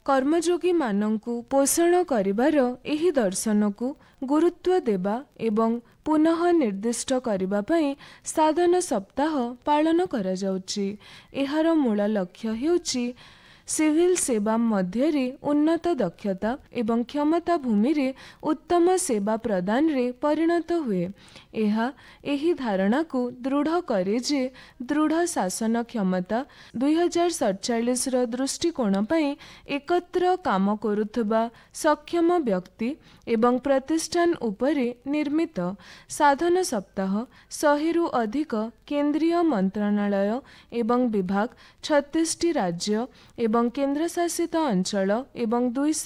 कर्मयोगी मानंकु पोषण करिबार एही दर्शनकु गुरुत्व देबा एवं पुनः निर्दिष्ट करिबा पई साधन सप्ताह पालन करा जाउची। एहार मूल लक्ष्य हेउची सिविल सेवा मध्यरे उन्नत दक्षता एवं क्षमता भूमि रे उत्तम सेवा प्रदान रे परिणत हुए। एही धारणा को दृढ़ करे जे दृढ़ शासन क्षमता 2047 रो दृष्टिकोण पई एकत्र काम करुथबा सक्षम व्यक्ति एवं प्रतिष्ठान उपरे निर्मित। साधन सप्ताह 100 रु अधिक केंद्रीय मंत्रणालय एवं विभाग 36 राज्य एवं केंद्रशासित अंचल एवं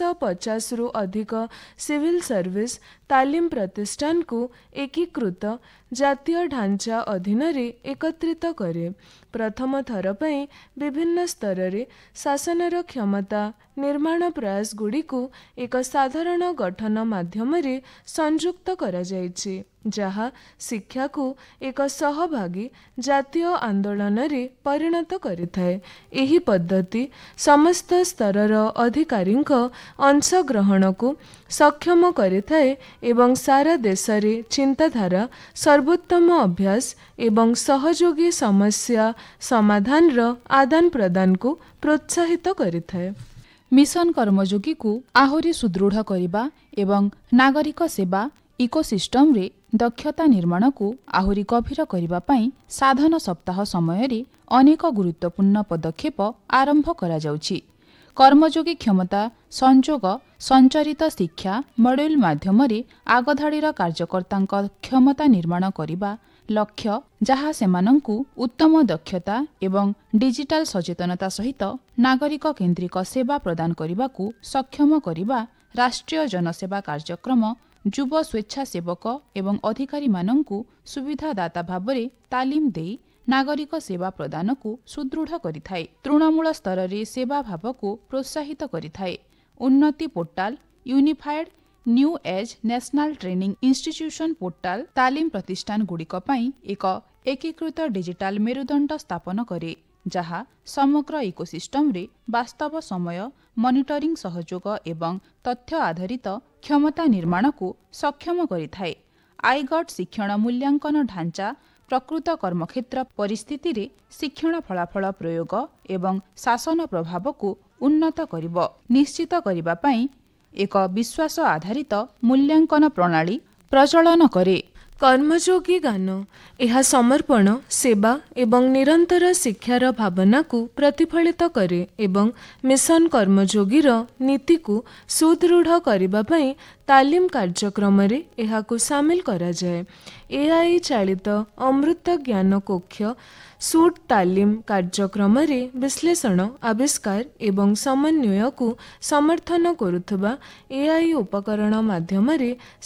250 रु अधिक सिविल सर्विस तालीम प्रतिष्ठान को एकीकृत जातीय ढांचा अधीन रे एकत्रित करे। प्रथम थर पई विभिन्न स्तर रे शासनर क्षमता निर्माण प्रयास गुडी को एक साधारण गठन माध्यम रे संयुक्त करा जायछि, जहा शिक्षा को एक सहभागी जातीय आंदोलन रे परिणत करिथाय। एही पद्धति समस्त स्तरर अधिकारींक अंशग्रहण को सक्षम करिथाय एवं सारा देश रे चिंताधारा सर्वोत्तम अभ्यास एवं सहयोगी समस्या समाधान र आदान प्रदान को प्रोत्साहित करिथाय। मिशन कर्मयोगी को आहुरी सुदृढ़ करिबा एवं नागरिक सेवा इकोसिस्टम रे दक्षता निर्माण को आहुरी गभीर करिबा पई साधन सप्ताह समय रे अनेक गुरुत्वपूर्ण पदक्षेप आरंभ करा जाउछि। कर्मयोगी क्षमता संजोग संचरित शिक्षा मॉड्यूल माध्यम रे आगधाड़ीर कार्यकर्तांक क्षमता निर्माण करिबा लक्ष्य, जहा सेमानंकु उत्तम दक्षता एवं डिजिटल सचेतनता सहित नागरिक केन्द्रिक सेवा प्रदान करिबाकु सक्षम करिबा राष्ट्रीय जनसेवा कार्यक्रम युव स्वेच्छासेवक एवं अधिकारी मानंकु सुविधादाता भावरे तालीम देई नागरिक सेवा प्रदान को सुदृढ़ करिथाय। तृणमूल स्तर रे सेवा भाव को प्रोत्साहित करिथाय। उन्नति portal unified new age national training institution portal तालीम प्रतिष्ठान गुड़िक पई एक एकीकृत डिजिटल मेरुदंड स्थापन करे, जहा समग्र इकोसिस्टम रे वास्तव समय मॉनिटरिंग सहयोग एवं तथ्य आधारित क्षमता निर्माण को सक्षम करिथाय। आईगट शिक्षण मूल्यांकन ढांचा प्रकृत कर्मक्षेत्र परिस्थिति रे शिक्षण फलाफल प्रयोग एवं शासन प्रभाव को उन्नत करिब निश्चित करिबा पई एक विश्वास आधारित मूल्यांकन प्रणाली प्रचलन करे। कर्मयोगी गान यह समर्पण सेवा एवं निरंतर शिक्षार भावना को प्रतिफलित करे एवं मिशन कर्मयोगीर नीति को सुदृढ़ करिबा पई तालीम कार्यक्रम रे एहाकु शामिल करा जाए। एआई चालित अमृत ज्ञान कक्ष सूट तालीम कार्यक्रम रे विश्लेषण आविष्कार एवं समन्वय को समर्थन करुथबा एआई उपकरण माध्यम रे